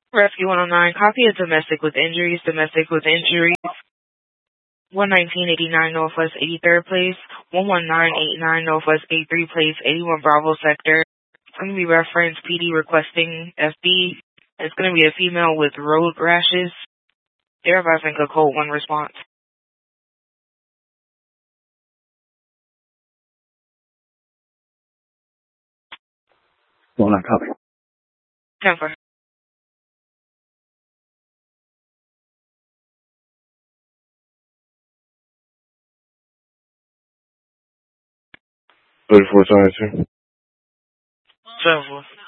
Rescue 109, copy of domestic with injuries, 11989 Northwest 83rd Place, 11989 Northwest 83 Place, 81 Bravo Sector. It's going to be reference PD requesting FB. It's going to be a female with road rashes. They're advising a code 1 response. Well, not copy. 10-4. Thirty-four times 2. 7-4.